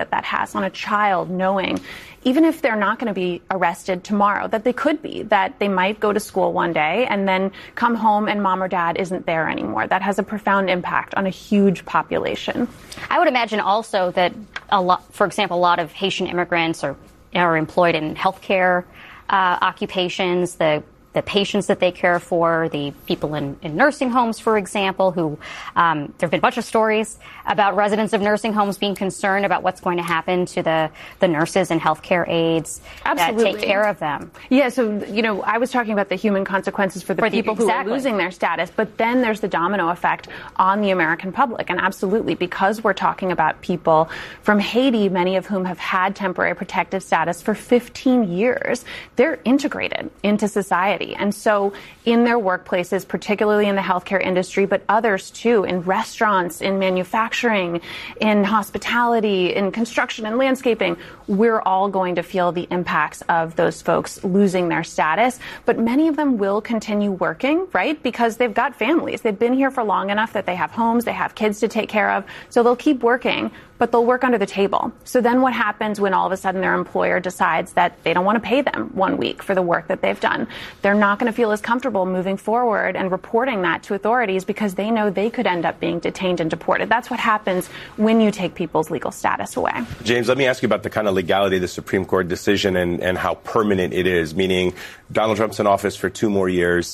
that has on a child, knowing even if they're not going to be arrested tomorrow, that they could be, that they might go to school one day and then come home and mom or dad isn't there anymore. That has a profound impact on a huge population. I would imagine also that for example, a lot of Haitian immigrants are employed in healthcare occupations, the patients that they care for, the people in nursing homes, for example, who there have been a bunch of stories about residents of nursing homes being concerned about what's going to happen to the nurses and healthcare aides that take care of them. Yeah, so, I was talking about the human consequences for the people who are losing their status, but then there's the domino effect on the American public. And absolutely, because we're talking about people from Haiti, many of whom have had temporary protective status for 15 years, they're integrated into society. And so in their workplaces, particularly in the healthcare industry, but others too, in restaurants, in manufacturing, in hospitality, in construction and landscaping, we're all going to feel the impacts of those folks losing their status. But many of them will continue working, right? Because they've got families. They've been here for long enough that they have homes, they have kids to take care of. So they'll keep working, but they'll work under the table. So then what happens when all of a sudden their employer decides that they don't want to pay them 1 week for the work that they've done? They're not going to feel as comfortable moving forward and reporting that to authorities because they know they could end up being detained and deported. That's what happens when you take people's legal status away. James, let me ask you about the kind of legality of the Supreme Court decision and how permanent it is, meaning Donald Trump's in office for 2 more years.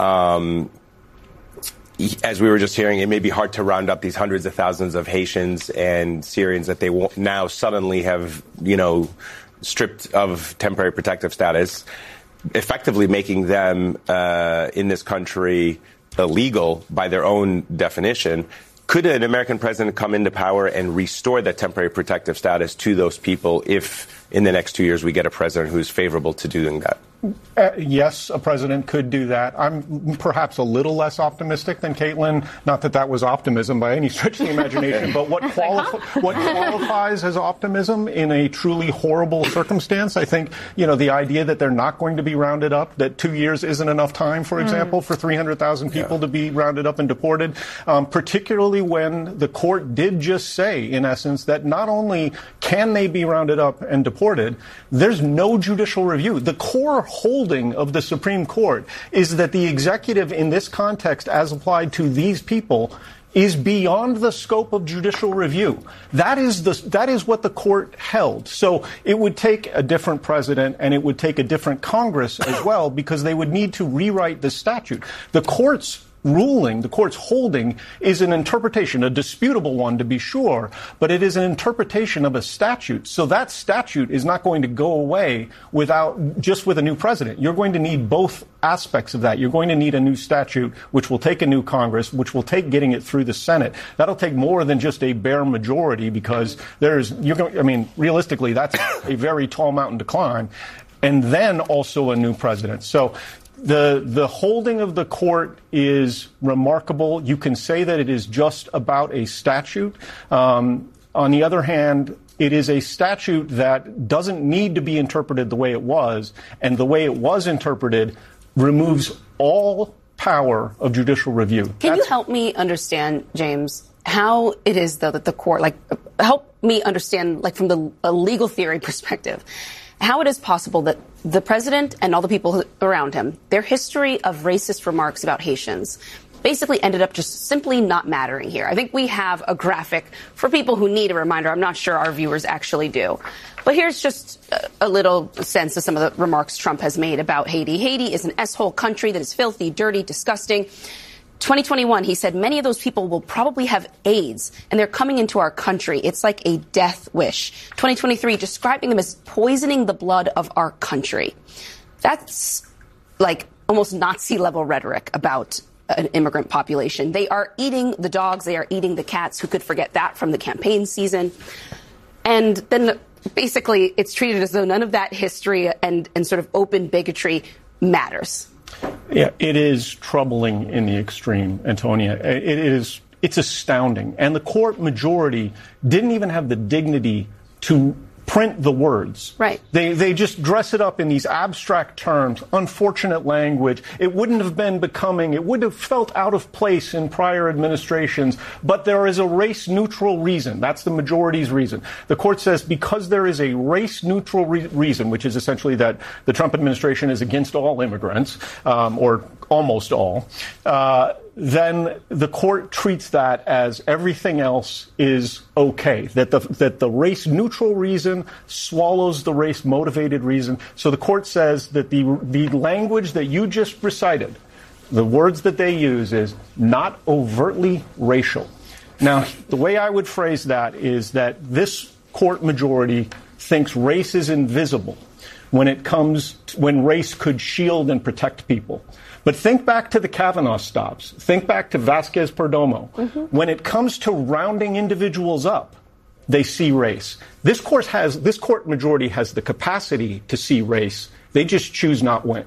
As we were just hearing, it may be hard to round up these hundreds of thousands of Haitians and Syrians that they won't now suddenly have, stripped of temporary protective status, effectively making them in this country illegal by their own definition. Could an American president come into power and restore that temporary protective status to those people if in the next 2 years we get a president who's favorable to doing that? Yes, a president could do that. I'm perhaps a little less optimistic than Caitlin. Not that that was optimism by any stretch of the imagination, but what qualifies as optimism in a truly horrible circumstance? I think, the idea that they're not going to be rounded up, that 2 years isn't enough time, for example, for 300,000 people to be rounded up and deported, particularly when the court did just say, in essence, that not only can they be rounded up and deported, there's no judicial review. The core holding of the Supreme Court is that the executive in this context, as applied to these people, is beyond the scope of judicial review. That is what the court held. So it would take a different president and it would take a different Congress as well, because they would need to rewrite the statute. The court's ruling, the court's holding, is an interpretation, a disputable one to be sure, but it is an interpretation of a statute. So that statute is not going to go away with a new president. You're going to need both aspects of that. You're going to need a new statute, which will take a new Congress, which will take getting it through the Senate. That'll take more than just a bare majority, because realistically, that's a very tall mountain to climb. And then also a new president. So the holding of the court is remarkable. You can say that it is just about a statute. On the other hand, it is a statute that doesn't need to be interpreted the way it was, and the way it was interpreted removes all power of judicial review. Can you help me understand, James, how it is, though, that the court, help me understand, from a legal theory perspective, how it is possible that the president and all the people around him, their history of racist remarks about Haitians basically ended up just simply not mattering here. I think we have a graphic for people who need a reminder. I'm not sure our viewers actually do. But here's just a little sense of some of the remarks Trump has made about Haiti. Haiti is an S-hole country that is filthy, dirty, disgusting. 2021, he said, many of those people will probably have AIDS, and they're coming into our country. It's like a death wish. 2023, describing them as poisoning the blood of our country. That's like almost Nazi-level rhetoric about an immigrant population. They are eating the dogs. They are eating the cats. Who could forget that from the campaign season? And then basically it's treated as though none of that history and sort of open bigotry matters. Yeah, it is troubling in the extreme, Antonia. It's astounding. And the court majority didn't even have the dignity to print the words. Right. They just dress it up in these abstract terms, unfortunate language. It wouldn't have been becoming, it would have felt out of place in prior administrations, but there is a race-neutral reason. That's the majority's reason. The court says because there is a race-neutral reason, which is essentially that the Trump administration is against all immigrants, or almost all, then the court treats that as everything else is okay, that the race-neutral reason swallows the race-motivated reason. So the court says that the language that you just recited, the words that they use is not overtly racial. Now, the way I would phrase that is that this court majority thinks race is invisible when race could shield and protect people. But think back to the Kavanaugh stops. Think back to Vasquez-Perdomo. Mm-hmm. When it comes to rounding individuals up, they see race. This court majority has the capacity to see race. They just choose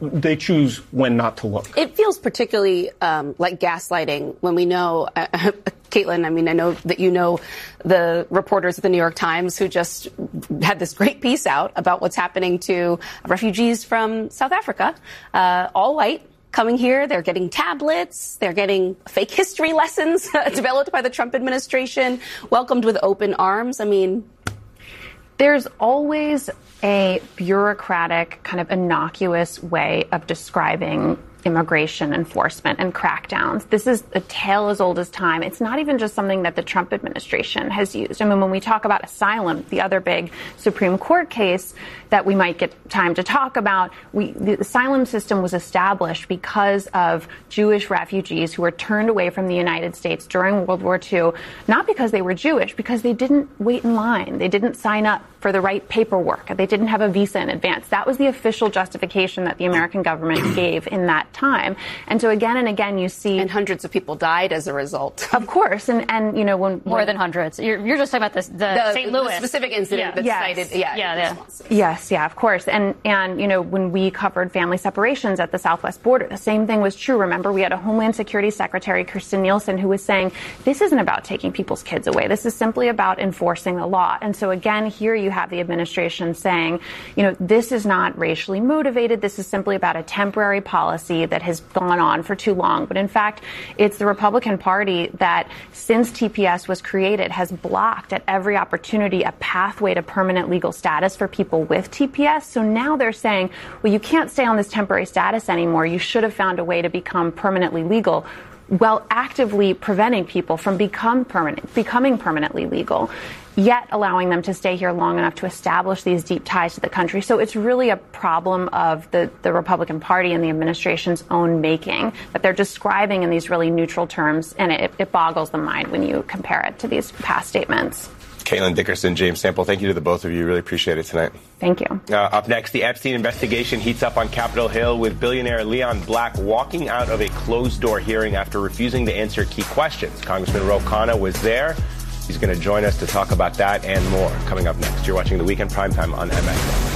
when not to look. It feels particularly like gaslighting when we know, Caitlin, I mean, I know that you know the reporters at the New York Times who just had this great piece out about what's happening to refugees from South Africa, all white. Coming here, they're getting tablets, they're getting fake history lessons developed by the Trump administration, welcomed with open arms. I mean, there's always a bureaucratic, kind of innocuous way of describing immigration enforcement and crackdowns. This is a tale as old as time. It's not even just something that the Trump administration has used. I mean, when we talk about asylum, the other big Supreme Court case that we might get time to talk about, the asylum system was established because of Jewish refugees who were turned away from the United States during World War II, not because they were Jewish, because they didn't wait in line. They didn't sign up for the right paperwork. They didn't have a visa in advance. That was the official justification that the American government gave in that time. And so again and again you see... And hundreds of people died as a result. Of course. And you know, when... More than hundreds. You're just talking about the St. Louis. The specific incident that's cited. Yes, of course. And you know, when we covered family separations at the southwest border, the same thing was true. Remember, we had a Homeland Security Secretary, Kirstjen Nielsen, who was saying, this isn't about taking people's kids away. This is simply about enforcing the law. And so again, here you have the administration saying, you know, this is not racially motivated. This is simply about a temporary policy that has gone on for too long. But in fact, it's the Republican Party that, since TPS was created, has blocked at every opportunity a pathway to permanent legal status for people with TPS. So now they're saying, well, you can't stay on this temporary status anymore. You should have found a way to become permanently legal, while actively preventing people from becoming permanently legal, yet allowing them to stay here long enough to establish these deep ties to the country. So it's really a problem of the Republican Party and the administration's own making, that they're describing in these really neutral terms, and it boggles the mind when you compare it to these past statements. Caitlin Dickerson, James Sample, thank you to the both of you. Really appreciate it tonight. Thank you. Up next, the Epstein investigation heats up on Capitol Hill, with billionaire Leon Black walking out of a closed-door hearing after refusing to answer key questions. Congressman Ro Khanna was there. He's going to join us to talk about that and more coming up next. You're watching The Weekend Primetime on MX.